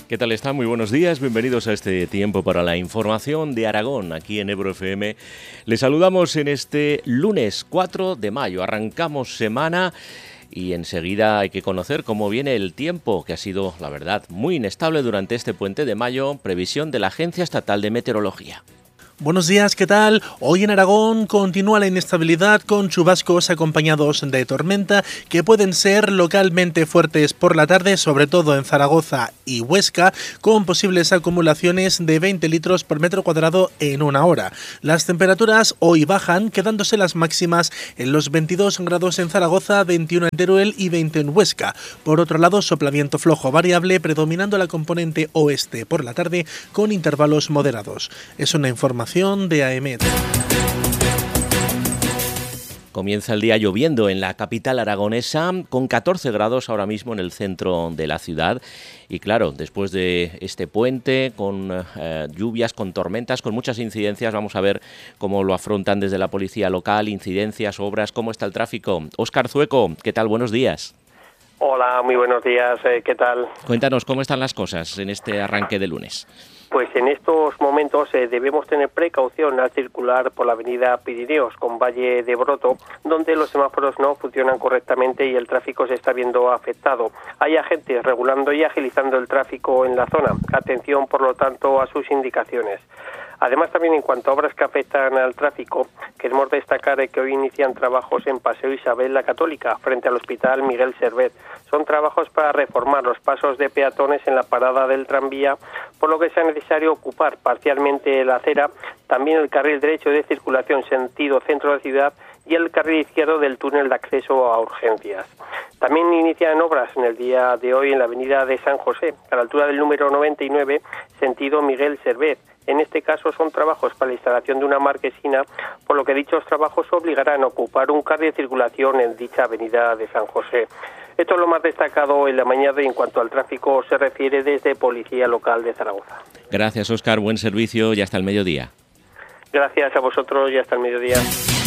¿Qué tal están? Muy buenos días, bienvenidos a este tiempo para la información de Aragón, aquí en Ebro FM. Les saludamos en este lunes 4 de mayo, arrancamos semana y enseguida hay que conocer cómo viene el tiempo, que ha sido, la verdad, muy inestable durante este puente de mayo, previsión de la Agencia Estatal de Meteorología. Buenos días, ¿qué tal? Hoy en Aragón continúa la inestabilidad con chubascos acompañados de tormenta que pueden ser localmente fuertes por la tarde, sobre todo en Zaragoza y Huesca, con posibles acumulaciones de 20 litros por metro cuadrado en una hora. Las temperaturas hoy bajan, quedándose las máximas en los 22 grados en Zaragoza, 21 en Teruel y 20 en Huesca. Por otro lado, sopla viento flojo variable, predominando la componente oeste por la tarde con intervalos moderados. Es una información de AEMET. Comienza el día lloviendo en la capital aragonesa, con 14 grados ahora mismo en el centro de la ciudad. Y claro, después de este puente, con lluvias, con tormentas, con muchas incidencias, vamos a ver cómo lo afrontan desde la policía local, incidencias, obras, cómo está el tráfico. Óscar Zueco, ¿qué tal? Buenos días. Hola, muy buenos días, ¿qué tal? Cuéntanos, ¿cómo están las cosas en este arranque de lunes? Pues en estos momentos debemos tener precaución al circular por la avenida Pirineos con Valle de Broto, donde los semáforos no funcionan correctamente y el tráfico se está viendo afectado. Hay agentes regulando y agilizando el tráfico en la zona. Atención, por lo tanto, a sus indicaciones. Además, también en cuanto a obras que afectan al tráfico, queremos destacar que hoy inician trabajos en Paseo Isabel la Católica, frente al Hospital Miguel Servet. Son trabajos para reformar los pasos de peatones en la parada del tranvía, por lo que sea necesario ocupar parcialmente la acera, también el carril derecho de circulación sentido centro de la ciudad y el carril izquierdo del túnel de acceso a urgencias. También inician obras en el día de hoy en la avenida de San José, a la altura del número 99, sentido Miguel Servet. En este caso son trabajos para la instalación de una marquesina, por lo que dichos trabajos obligarán a ocupar un carril de circulación en dicha avenida de San José. Esto es lo más destacado en la mañana en cuanto al tráfico se refiere desde Policía Local de Zaragoza. Gracias, Óscar. Buen servicio y hasta el mediodía. Gracias a vosotros y hasta el mediodía.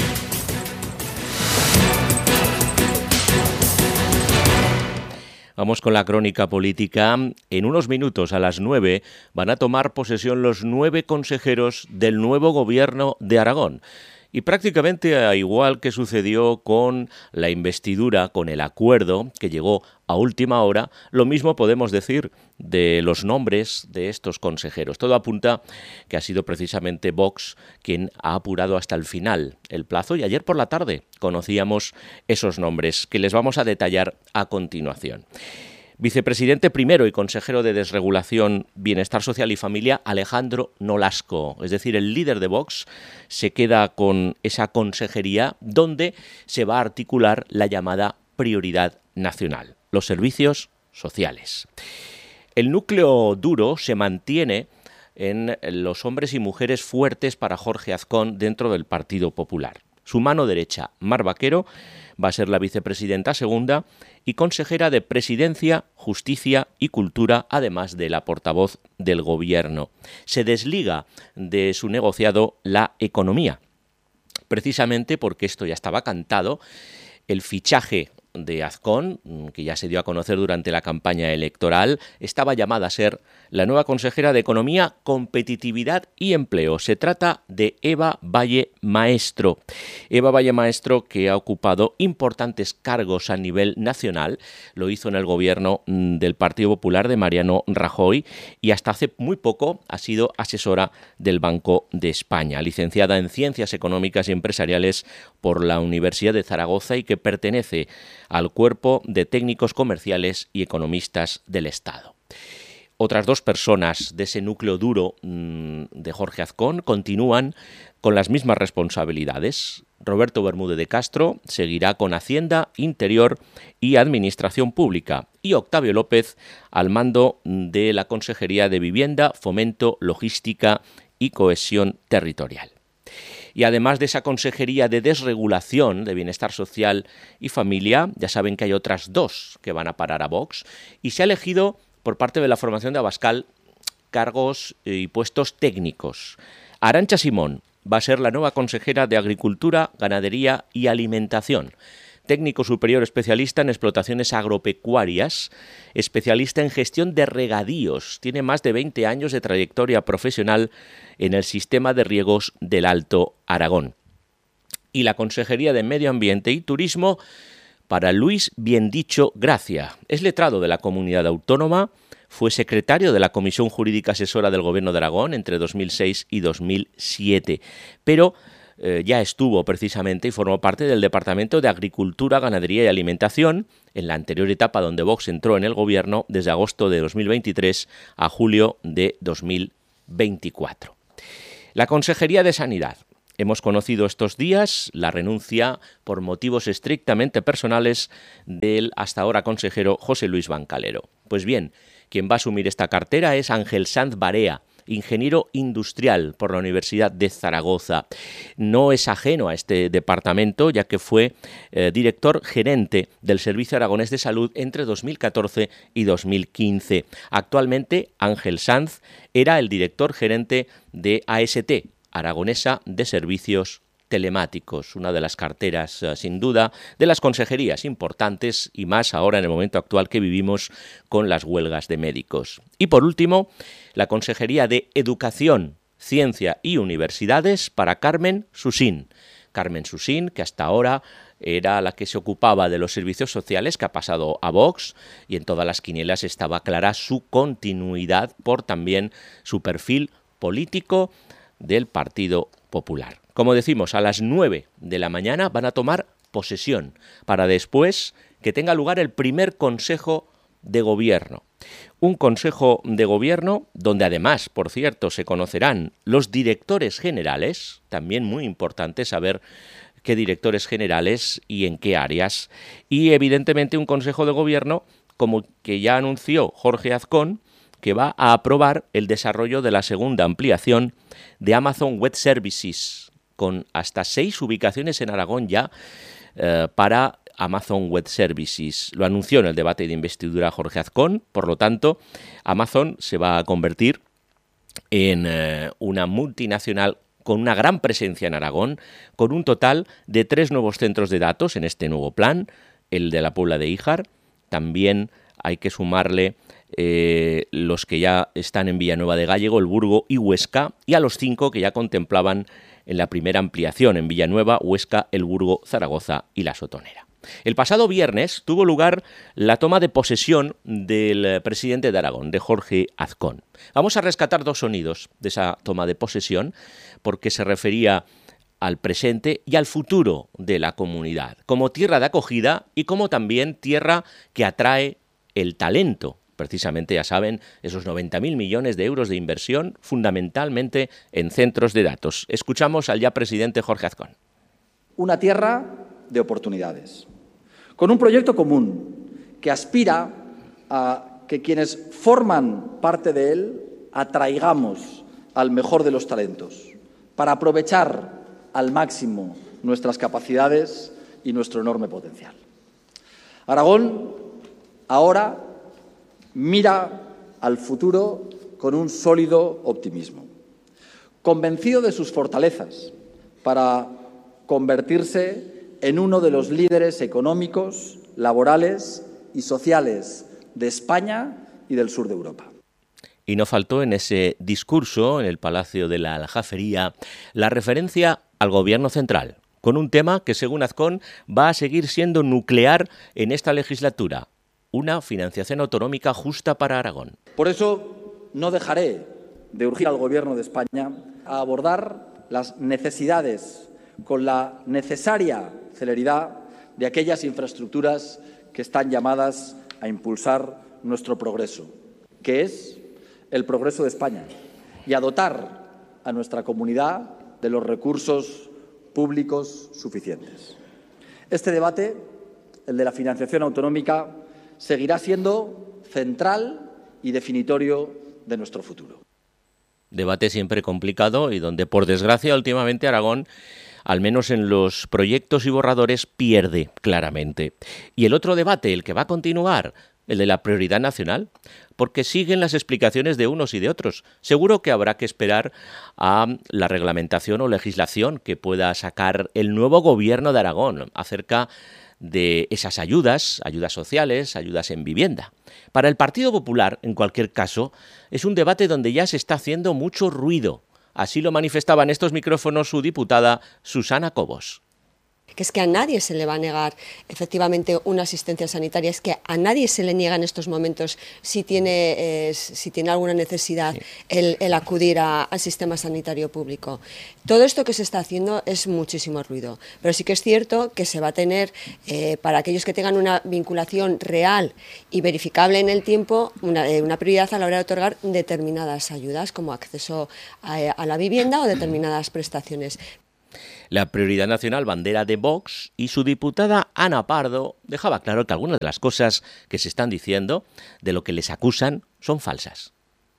Vamos con la crónica política. En unos minutos, a las 9, van a tomar posesión los 9 consejeros del nuevo gobierno de Aragón. Y prácticamente a igual que sucedió con la investidura, con el acuerdo que llegó a última hora, lo mismo podemos decir de los nombres de estos consejeros. Todo apunta que ha sido precisamente Vox quien ha apurado hasta el final el plazo y ayer por la tarde conocíamos esos nombres que les vamos a detallar a continuación. Vicepresidente primero y consejero de Desregulación, Bienestar Social y Familia, Alejandro Nolasco. Es decir, el líder de Vox se queda con esa consejería donde se va a articular la llamada prioridad nacional, los servicios sociales. El núcleo duro se mantiene en los hombres y mujeres fuertes para Jorge Azcón dentro del Partido Popular. Su mano derecha, Mar Vaquero, va a ser la vicepresidenta segunda y consejera de Presidencia, Justicia y Cultura, además de la portavoz del Gobierno. Se desliga de su negociado la economía, precisamente porque esto ya estaba cantado. El fichaje de Azcón, que ya se dio a conocer durante la campaña electoral, estaba llamada a ser la nueva consejera de Economía, Competitividad y Empleo. Se trata de Eva Valle Maestro. Eva Valle Maestro, que ha ocupado importantes cargos a nivel nacional, lo hizo en el gobierno del Partido Popular de Mariano Rajoy y hasta hace muy poco ha sido asesora del Banco de España, licenciada en Ciencias Económicas y Empresariales por la Universidad de Zaragoza y que pertenece al Cuerpo de Técnicos Comerciales y Economistas del Estado. Otras 2 personas de ese núcleo duro de Jorge Azcón continúan con las mismas responsabilidades. Roberto Bermúdez de Castro seguirá con Hacienda, Interior y Administración Pública y Octavio López al mando de la Consejería de Vivienda, Fomento, Logística y Cohesión Territorial. Y además de esa consejería de desregulación, de bienestar social y familia, ya saben que hay otras 2 que van a parar a Vox y se ha elegido por parte de la formación de Abascal cargos y puestos técnicos. Arantxa Simón va a ser la nueva consejera de Agricultura, Ganadería y Alimentación. técnico superior especialista en explotaciones agropecuarias, especialista en gestión de regadíos. Tiene más de 20 años de trayectoria profesional en el sistema de riegos del Alto Aragón. Y la Consejería de Medio Ambiente y Turismo para Luis Biendicho Gracia. Es letrado de la Comunidad Autónoma, fue secretario de la Comisión Jurídica Asesora del Gobierno de Aragón entre 2006 y 2007, pero ya estuvo precisamente y formó parte del Departamento de Agricultura, Ganadería y Alimentación en la anterior etapa donde Vox entró en el Gobierno desde agosto de 2023 a julio de 2024. La Consejería de Sanidad. Hemos conocido estos días la renuncia por motivos estrictamente personales del hasta ahora consejero José Luis Bancalero. Pues bien, quien va a asumir esta cartera es Ángel Sanz Barea, ingeniero industrial por la Universidad de Zaragoza. No es ajeno a este departamento, ya que fue director gerente del Servicio Aragonés de Salud entre 2014 y 2015. Actualmente, Ángel Sanz era el director gerente de AST, Aragonesa de Servicios Telemáticos, una de las carteras, sin duda, de las consejerías importantes y más ahora en el momento actual que vivimos con las huelgas de médicos. Y por último, la Consejería de Educación, Ciencia y Universidades para Carmen Susín. Carmen Susín, que hasta ahora era la que se ocupaba de los servicios sociales, que ha pasado a Vox, y en todas las quinielas estaba clara su continuidad por también su perfil político del Partido Popular. Como decimos, a las 9 de la mañana van a tomar posesión para después que tenga lugar el primer Consejo de Gobierno. Un Consejo de Gobierno donde además, por cierto, se conocerán los directores generales, también muy importante saber qué directores generales y en qué áreas, y evidentemente un Consejo de Gobierno como que ya anunció Jorge Azcón, que va a aprobar el desarrollo de la segunda ampliación de Amazon Web Services, con hasta 6 ubicaciones en Aragón ya para Amazon Web Services. Lo anunció en el debate de investidura Jorge Azcón, por lo tanto, Amazon se va a convertir en una multinacional con una gran presencia en Aragón, con un total de 3 nuevos centros de datos en este nuevo plan, el de la Puebla de Híjar. También hay que sumarle los que ya están en Villanueva de Gállego, El Burgo y Huesca, y a los 5 que ya contemplaban en la primera ampliación en Villanueva, Huesca, El Burgo, Zaragoza y La Sotonera. El pasado viernes tuvo lugar la toma de posesión del presidente de Aragón, de Jorge Azcón. Vamos a rescatar 2 sonidos de esa toma de posesión, porque se refería al presente y al futuro de la comunidad, como tierra de acogida y como también tierra que atrae el talento. Precisamente, ya saben, esos 90.000 millones de euros de inversión, fundamentalmente en centros de datos. Escuchamos al ya presidente Jorge Azcón. Una tierra de oportunidades, con un proyecto común que aspira a que quienes forman parte de él atraigamos al mejor de los talentos, para aprovechar al máximo nuestras capacidades y nuestro enorme potencial. Aragón ahora mira al futuro con un sólido optimismo, convencido de sus fortalezas para convertirse en uno de los líderes económicos, laborales y sociales de España y del sur de Europa. Y no faltó en ese discurso, en el Palacio de la Aljafería, la referencia al Gobierno central, con un tema que, según Azcón, va a seguir siendo nuclear en esta legislatura: una financiación autonómica justa para Aragón. Por eso no dejaré de urgir al Gobierno de España a abordar las necesidades con la necesaria celeridad de aquellas infraestructuras que están llamadas a impulsar nuestro progreso, que es el progreso de España, y a dotar a nuestra comunidad de los recursos públicos suficientes. Este debate, el de la financiación autonómica, seguirá siendo central y definitorio de nuestro futuro. Debate siempre complicado y donde, por desgracia, últimamente Aragón, al menos en los proyectos y borradores, pierde claramente. Y el otro debate, el que va a continuar, el de la prioridad nacional, porque siguen las explicaciones de unos y de otros. Seguro que habrá que esperar a la reglamentación o legislación que pueda sacar el nuevo Gobierno de Aragón acerca de esas ayudas sociales, ayudas en vivienda. Para el Partido Popular, en cualquier caso, es un debate donde ya se está haciendo mucho ruido. Así lo manifestaba en estos micrófonos su diputada Susana Cobos. Que es que a nadie se le va a negar efectivamente una asistencia sanitaria, es que a nadie se le niega en estos momentos si tiene alguna necesidad el acudir al sistema sanitario público. Todo esto que se está haciendo es muchísimo ruido, pero sí que es cierto que se va a tener, para aquellos que tengan una vinculación real y verificable en el tiempo, una prioridad a la hora de otorgar determinadas ayudas, como acceso a la vivienda o determinadas prestaciones. La prioridad nacional, bandera de Vox, y su diputada Ana Pardo dejaba claro que algunas de las cosas que se están diciendo, de lo que les acusan, son falsas.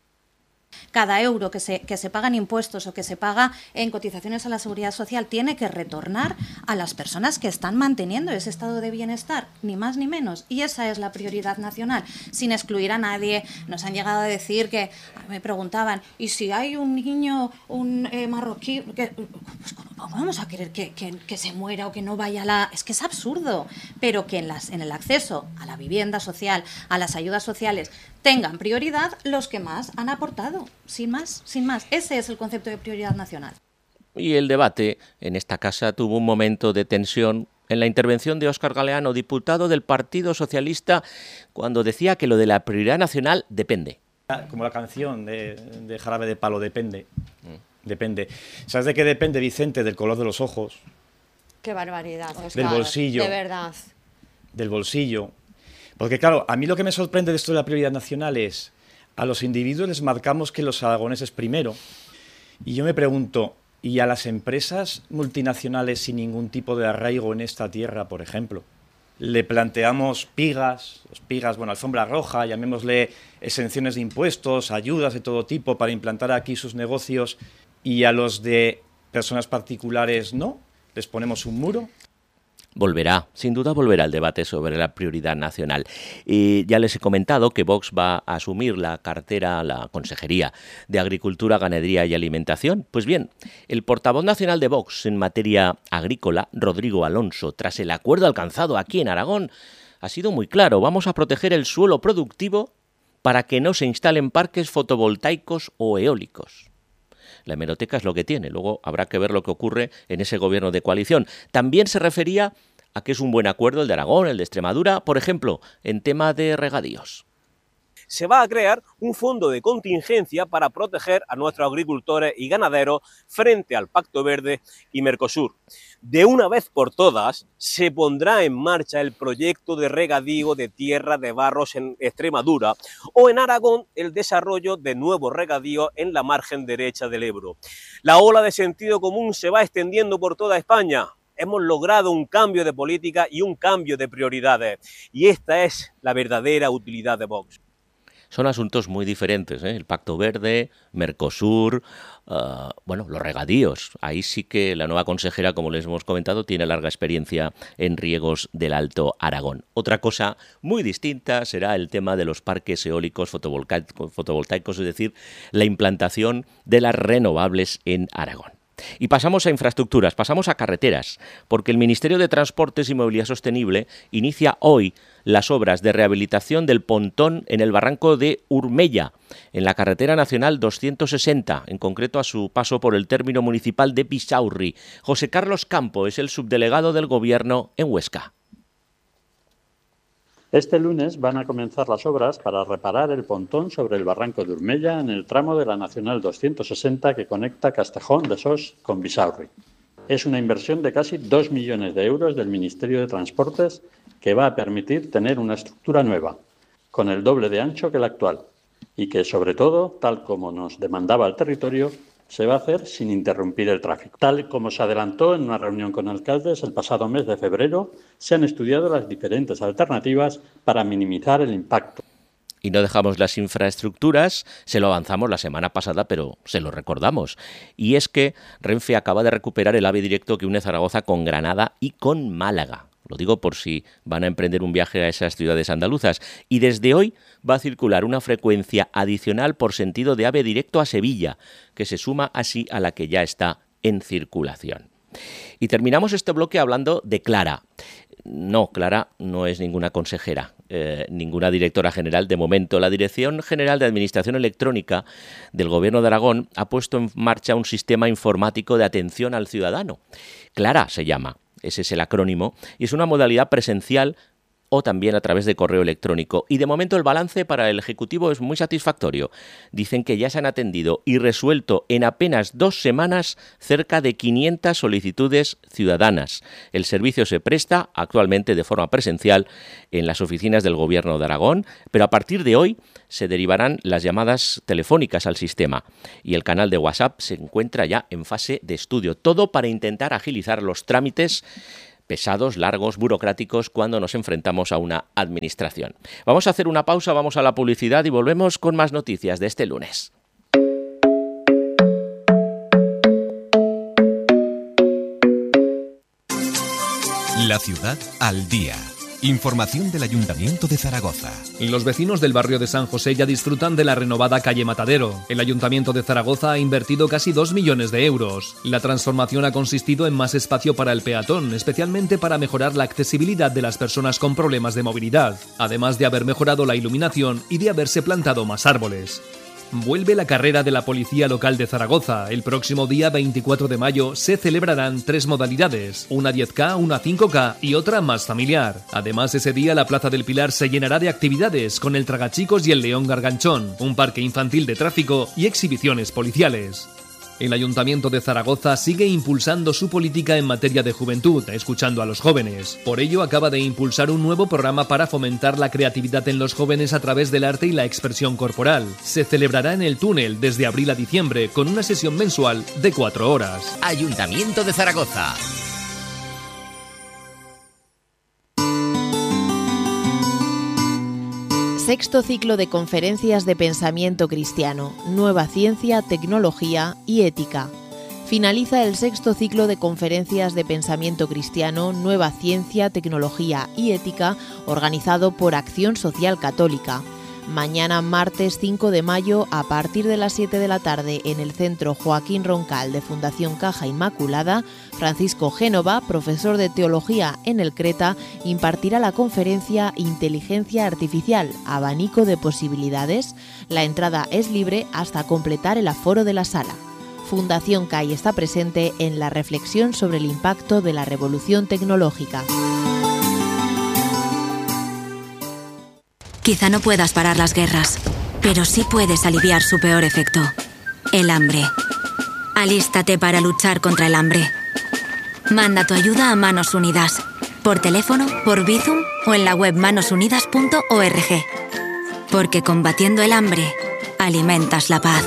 Cada euro que se paga en impuestos o que se paga en cotizaciones a la Seguridad Social tiene que retornar a las personas que están manteniendo ese estado de bienestar, ni más ni menos. Y esa es la prioridad nacional, sin excluir a nadie. Nos han llegado a decir que, me preguntaban, ¿y si hay un niño, un marroquí, pues, ¿cómo vamos a querer que se muera o que no vaya a la...? Es que es absurdo, pero que en el acceso a la vivienda social, a las ayudas sociales, tengan prioridad los que más han aportado, sin más, sin más. Ese es el concepto de prioridad nacional. Y el debate en esta casa tuvo un momento de tensión en la intervención de Óscar Galeano, diputado del Partido Socialista, cuando decía que lo de la prioridad nacional depende. Como la canción de Jarabe de Palo, depende. Depende. ¿Sabes de qué depende, Vicente? Del color de los ojos. Qué barbaridad, Óscar. Del bolsillo. De verdad. Del bolsillo. Porque claro, a mí lo que me sorprende de esto de la prioridad nacional es, a los individuos les marcamos que los aragoneses primero, y yo me pregunto, ¿y a las empresas multinacionales sin ningún tipo de arraigo en esta tierra, por ejemplo? Le planteamos pigas, bueno, alfombra roja, llamémosle exenciones de impuestos, ayudas de todo tipo para implantar aquí sus negocios, y a los de personas particulares no, les ponemos un muro. Volverá, sin duda volverá el debate sobre la prioridad nacional. Y ya les he comentado que Vox va a asumir la cartera, la Consejería de Agricultura, Ganadería y Alimentación. Pues bien, el portavoz nacional de Vox en materia agrícola, Rodrigo Alonso, tras el acuerdo alcanzado aquí en Aragón, ha sido muy claro: vamos a proteger el suelo productivo para que no se instalen parques fotovoltaicos o eólicos. La hemeroteca es lo que tiene, luego habrá que ver lo que ocurre en ese gobierno de coalición. También se refería a que es un buen acuerdo el de Aragón, el de Extremadura, por ejemplo, en tema de regadíos. Se va a crear un fondo de contingencia para proteger a nuestros agricultores y ganaderos frente al Pacto Verde y Mercosur. De una vez por todas, se pondrá en marcha el proyecto de regadío de tierra de barros en Extremadura o en Aragón el desarrollo de nuevos regadíos en la margen derecha del Ebro. La ola de sentido común se va extendiendo por toda España. Hemos logrado un cambio de política y un cambio de prioridades. Y esta es la verdadera utilidad de Vox. Son asuntos muy diferentes, ¿eh? El Pacto Verde, Mercosur, los regadíos. Ahí sí que la nueva consejera, como les hemos comentado, tiene larga experiencia en riegos del Alto Aragón. Otra cosa muy distinta será el tema de los parques eólicos fotovoltaicos, es decir, la implantación de las renovables en Aragón. Y pasamos a infraestructuras, pasamos a carreteras, porque el Ministerio de Transportes y Movilidad Sostenible inicia hoy las obras de rehabilitación del pontón en el barranco de Urmella, en la carretera nacional 260, en concreto a su paso por el término municipal de Bisaurri. José Carlos Campo es el subdelegado del Gobierno en Huesca. Este lunes van a comenzar las obras para reparar el pontón sobre el barranco de Urmella en el tramo de la Nacional 260 que conecta Castejón de Sos con Bisaurri. Es una inversión de casi 2 millones de euros del Ministerio de Transportes que va a permitir tener una estructura nueva, con el doble de ancho que la actual, y que, sobre todo, tal como nos demandaba el territorio, se va a hacer sin interrumpir el tráfico. Tal como se adelantó en una reunión con alcaldes el pasado mes de febrero, se han estudiado las diferentes alternativas para minimizar el impacto. Y no dejamos las infraestructuras, se lo avanzamos la semana pasada, pero se lo recordamos. Y es que Renfe acaba de recuperar el AVE directo que une Zaragoza con Granada y con Málaga. Lo digo por si van a emprender un viaje a esas ciudades andaluzas. Y desde hoy va a circular una frecuencia adicional por sentido de AVE directo a Sevilla, que se suma así a la que ya está en circulación. Y terminamos este bloque hablando de Clara. No, Clara no es ninguna consejera, ninguna directora general de momento. La Dirección General de Administración Electrónica del Gobierno de Aragón ha puesto en marcha un sistema informático de atención al ciudadano. Clara se llama, ese es el acrónimo, y es una modalidad presencial o también a través de correo electrónico. Y de momento el balance para el Ejecutivo es muy satisfactorio. Dicen que ya se han atendido y resuelto en apenas 2 semanas cerca de 500 solicitudes ciudadanas. El servicio se presta actualmente de forma presencial en las oficinas del Gobierno de Aragón, pero a partir de hoy se derivarán las llamadas telefónicas al sistema y el canal de WhatsApp se encuentra ya en fase de estudio. Todo para intentar agilizar los trámites pesados, largos, burocráticos, cuando nos enfrentamos a una administración. Vamos a hacer una pausa, vamos a la publicidad y volvemos con más noticias de este lunes. La ciudad al día. Información del Ayuntamiento de Zaragoza. Los vecinos del barrio de San José ya disfrutan de la renovada calle Matadero. El Ayuntamiento de Zaragoza ha invertido casi 2 millones de euros. La transformación ha consistido en más espacio para el peatón, especialmente para mejorar la accesibilidad de las personas con problemas de movilidad, además de haber mejorado la iluminación y de haberse plantado más árboles. Vuelve la carrera de la Policía Local de Zaragoza. El próximo día 24 de mayo se celebrarán 3 modalidades, una 10K, una 5K y otra más familiar. Además, ese día la Plaza del Pilar se llenará de actividades con el Tragachicos y el León Garganchón, un parque infantil de tráfico y exhibiciones policiales. El Ayuntamiento de Zaragoza sigue impulsando su política en materia de juventud, escuchando a los jóvenes. Por ello, acaba de impulsar un nuevo programa para fomentar la creatividad en los jóvenes a través del arte y la expresión corporal. Se celebrará en el Túnel desde abril a diciembre, con una sesión mensual de 4 horas. Ayuntamiento de Zaragoza. Sexto ciclo de conferencias de pensamiento cristiano, nueva ciencia, tecnología y ética. Finaliza el sexto ciclo de conferencias de pensamiento cristiano, nueva ciencia, tecnología y ética, organizado por Acción Social Católica. Mañana, martes 5 de mayo, a partir de las 7 de la tarde, en el Centro Joaquín Roncal de Fundación Caja Inmaculada, Francisco Génova, profesor de Teología en el CRETA, impartirá la conferencia Inteligencia Artificial, abanico de posibilidades. La entrada es libre hasta completar el aforo de la sala. Fundación CAI está presente en la reflexión sobre el impacto de la revolución tecnológica. Quizá no puedas parar las guerras, pero sí puedes aliviar su peor efecto, el hambre. Alístate para luchar contra el hambre. Manda tu ayuda a Manos Unidas, por teléfono, por Bizum o en la web manosunidas.org. Porque combatiendo el hambre, alimentas la paz.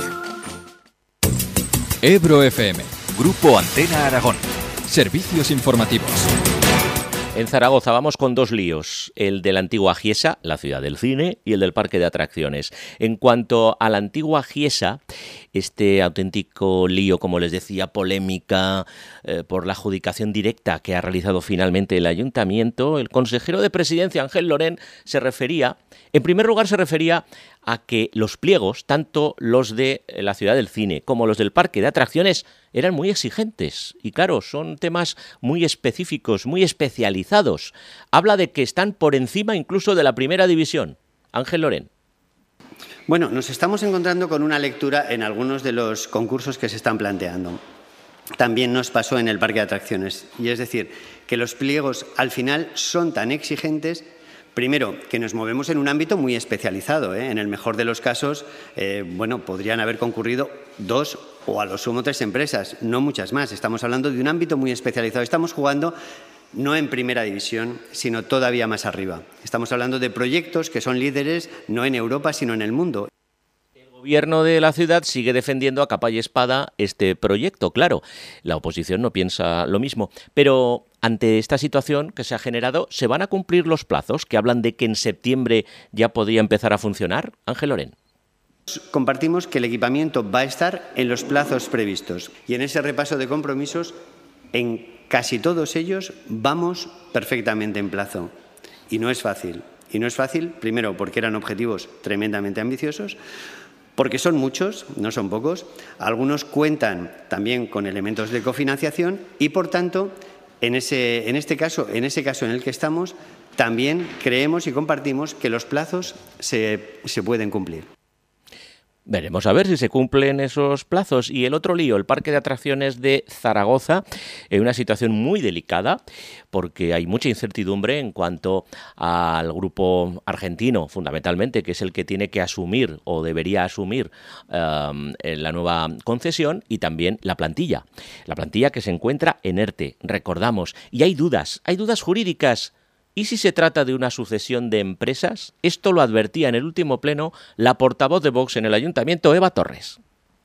Ebro FM, Grupo Antena Aragón. Servicios informativos. En Zaragoza vamos con 2 líos, el de la antigua Giesa, la ciudad del cine, y el del parque de atracciones. En cuanto a la antigua Giesa, este auténtico lío, como les decía, polémica por la adjudicación directa que ha realizado finalmente el ayuntamiento, el consejero de Presidencia, Ángel Lorén, en primer lugar se refería a que los pliegos, tanto los de la ciudad del cine como los del parque de atracciones, eran muy exigentes. Y claro, son temas muy específicos, muy especializados. Habla de que están por encima incluso de la primera división. Ángel Lorén. Bueno, nos estamos encontrando con una lectura en algunos de los concursos que se están planteando. También nos pasó en el parque de atracciones. Y es decir, que los pliegos al final son tan exigentes. Primero, que nos movemos en un ámbito muy especializado, ¿eh? En el mejor de los casos, podrían haber concurrido 2 o a lo sumo 3 empresas, no muchas más. Estamos hablando de un ámbito muy especializado. Estamos jugando no en primera división, sino todavía más arriba. Estamos hablando de proyectos que son líderes no en Europa, sino en el mundo. El gobierno de la ciudad sigue defendiendo a capa y espada este proyecto, claro. La oposición no piensa lo mismo, pero ante esta situación que se ha generado, ¿se van a cumplir los plazos que hablan de que en septiembre ya podría empezar a funcionar? Ángel Lorén. Compartimos que el equipamiento va a estar en los plazos previstos y en ese repaso de compromisos, en casi todos ellos vamos perfectamente en plazo. Y no es fácil. Y no es fácil, primero, porque eran objetivos tremendamente ambiciosos, porque son muchos, no son pocos. Algunos cuentan también con elementos de cofinanciación y, por tanto, en ese caso en el que estamos, también creemos y compartimos que los plazos se pueden cumplir. Veremos a ver si se cumplen esos plazos. Y el otro lío, el Parque de Atracciones de Zaragoza, en una situación muy delicada, porque hay mucha incertidumbre en cuanto al grupo argentino, fundamentalmente, que es el que tiene que asumir o debería asumir la nueva concesión, y también la plantilla que se encuentra en ERTE, recordamos. Y hay dudas jurídicas. ¿Y si se trata de una sucesión de empresas? Esto lo advertía en el último pleno la portavoz de Vox en el Ayuntamiento, Eva Torres.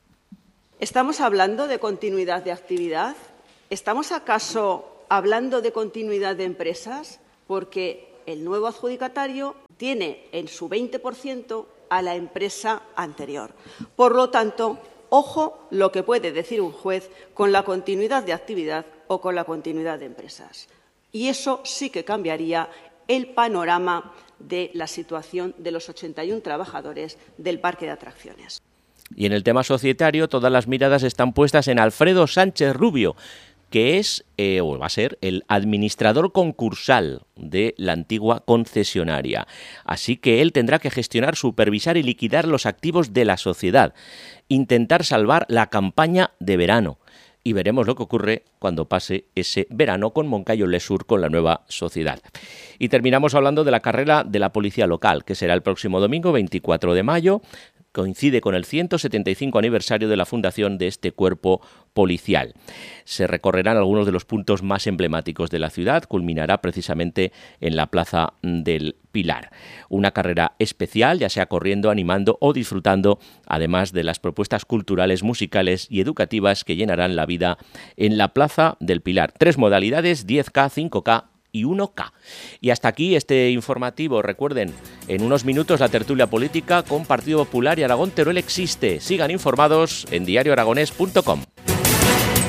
¿Estamos hablando de continuidad de actividad? ¿Estamos acaso hablando de continuidad de empresas? Porque el nuevo adjudicatario tiene en su 20% a la empresa anterior. Por lo tanto, ojo lo que puede decir un juez con la continuidad de actividad o con la continuidad de empresas. Y eso sí que cambiaría el panorama de la situación de los 81 trabajadores del Parque de Atracciones. Y en el tema societario, todas las miradas están puestas en Alfredo Sánchez Rubio, que es, o va a ser, el administrador concursal de la antigua concesionaria. Así que él tendrá que gestionar, supervisar y liquidar los activos de la sociedad, intentar salvar la campaña de verano. Y veremos lo que ocurre cuando pase ese verano con Moncayo Lesur, con la nueva sociedad. Y terminamos hablando de la carrera de la Policía Local, que será el próximo domingo, 24 de mayo. Coincide con el 175 aniversario de la fundación de este cuerpo policial. Se recorrerán algunos de los puntos más emblemáticos de la ciudad, culminará precisamente en la Plaza del Pilar. Una carrera especial, ya sea corriendo, animando o disfrutando, además de las propuestas culturales, musicales y educativas que llenarán la vida en la Plaza del Pilar. 3 modalidades, 10K, 5K y 1K. Y hasta aquí este informativo. Recuerden, en unos minutos la tertulia política con Partido Popular y Aragón Teruel existe. Sigan informados en diarioaragonés.com.